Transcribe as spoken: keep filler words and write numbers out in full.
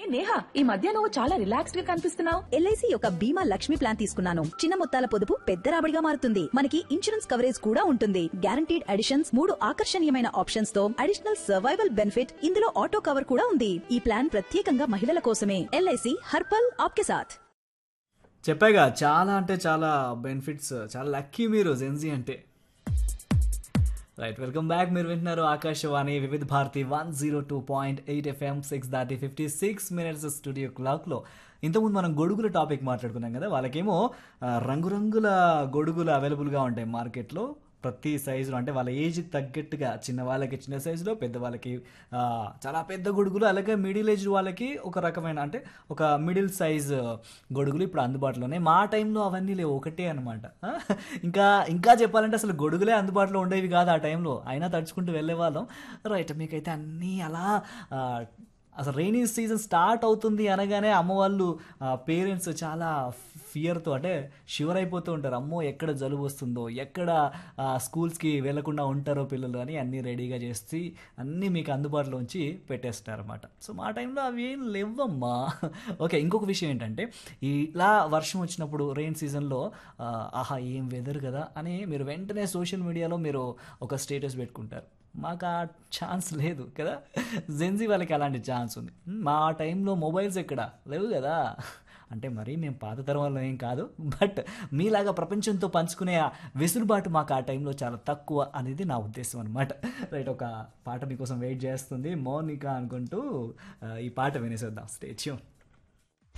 నేహా, ఈ మధ్య నువ్వు చాలా రిలాక్స్డ్ గా కనిపిస్తున్నావు. ఎల్ఐసి యొక్క బీమా లక్ష్మి ప్లాన్ తీసుకున్నాను. చిన్న మొత్తాల పొదుపు పెద్ద రాబడిగా మారుతుంది. మనకి ఇన్సూరెన్స్ కవరేజ్ కూడా ఉంటుంది. గ్యారంటీడ్ అడిషన్స్, మూడు ఆకర్షణీయమైన ఆప్షన్స్ తో అడిషనల్ సర్వైవల్ బెనిఫిట్, ఇందులో ఆటో కవర్ కూడా ఉంది. ఈ ప్లాన్ ప్రత్యేకంగా మహిళల కోసమే. ఎల్ఐసి హర్పల్ ఆప్కే సాథ్. చెప్పాగా చాలా అంటే చాలా బెనిఫిట్స్, చాలా లక్కీ మీరు జెన్జీ అంటే. Right, welcome back. మీరు వింటున్నారు ఆకాశవాణి వివిధ Bharati one zero two point eight FM. Six దాటి ఫిఫ్టీ సిక్స్ మినిట్స్ స్టూడియో క్లాక్లో ఇంతకుముందు మనం గొడుగుల టాపిక్ మాట్లాడుకున్నాం కదా. వాళ్ళకేమో ఆ, రంగురంగుల గొడుగులు అవైలబుల్గా ఉంటాయి మార్కెట్లో. ప్రతి సైజులో అంటే వాళ్ళ ఏజ్కి తగ్గట్టుగా చిన్న వాళ్ళకి చిన్న సైజులో, పెద్ద వాళ్ళకి ఆ, చాలా పెద్ద గొడుగులు, అలాగే మిడిల్ ఏజ్ వాళ్ళకి ఒక రకమైన అంటే ఒక మిడిల్ సైజ్ గొడుగులు ఇప్పుడు అందుబాటులోనే. మా టైంలో అవన్నీ లేవు, ఒకటే అనమాట. ఇంకా ఇంకా చెప్పాలంటే అసలు గొడుగులే అందుబాటులో ఉండేవి కాదు ఆ టైంలో, అయినా తడుచుకుంటూ వెళ్ళే వాళ్ళం. రైట్, మీకైతే అన్నీ అలా ఆ, అసలు రైనీ సీజన్ స్టార్ట్ అవుతుంది అనగానే అమ్మ వాళ్ళు పేరెంట్స్ చాలా ఫియర్తో అంటే షివర్ అయిపోతూ ఉంటారు. అమ్మో ఎక్కడ జలుబు వస్తుందో, ఎక్కడ ఆ, స్కూల్స్కి వెళ్లకుండా ఉంటారో పిల్లలు అని అన్నీ రెడీగా చేసి అన్నీ మీకు అందుబాటులో ఉంచి పెట్టేస్తారు అనమాట. సో మా టైంలో అవి ఏం లేవమ్మా. ఓకే, ఇంకొక విషయం ఏంటంటే ఇలా వర్షం వచ్చినప్పుడు రెయిన్ సీజన్లో ఆహా ఏం వెదర్ కదా అని మీరు వెంటనే సోషల్ మీడియాలో మీరు ఒక స్టేటస్ పెట్టుకుంటారు. మాకు ఆ ఛాన్స్ లేదు కదా. జెన్జీ వాళ్ళకి అలాంటి ఛాన్స్ ఉంది. మా టైంలో మొబైల్స్ ఎక్కడ లేవు కదా. అంటే మరీ మేము పాత తరం వల్ల ఏం కాదు, బట్ మీలాగా ప్రపంచంతో పంచుకునే ఆ వెసులుబాటు మాకు ఆ టైంలో చాలా తక్కువ అనేది నా ఉద్దేశం అనమాట. రైట్, ఒక పాట మీకోసం వెయిట్ చేస్తుంది మౌనిక అనుకుంటూ ఆ, ఈ పాట వినేసేద్దాం. Stay tune.